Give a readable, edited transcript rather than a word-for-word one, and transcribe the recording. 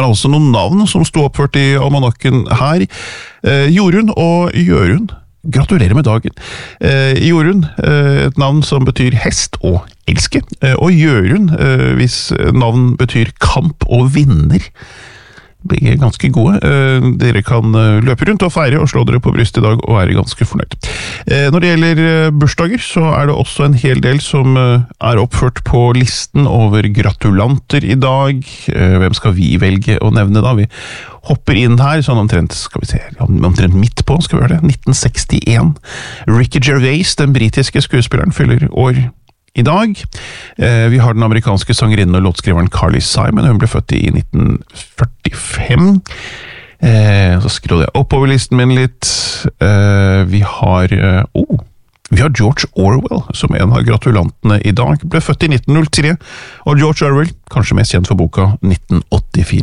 også noen navn som sto oppført i almanakken her. Jorunn og Jørund. Gratulerer med dagen. Jorunn, et navn som betyr hest og elske. Og Jørund, hvis navn betyr kamp og vinner. Blir ganske gode. Dere kan løpe rundt og feire og slå dere på bryst i dag og være ganske fornøyd. Når det gjelder bursdager, så er det også en hel del som er oppført på listen over gratulanter i dag. Hvem skal vi velge å nevne da? Vi hopper inn her, sånn omtrent, skal vi se, omtrent midt på, skal vi gjøre det, 1961. Ricky Gervais, den britiske skuespilleren, fyller år i dag. Vi har den amerikanske sangerinnen og låtskriveren Carly Simon. Hun ble født i 1945. Så scroller jeg oppover listen min litt. Vi har George Orwell, som en av gratulantene i dag. Ble født i 1903, og George Orwell, kanskje mest kjent for boka 1984.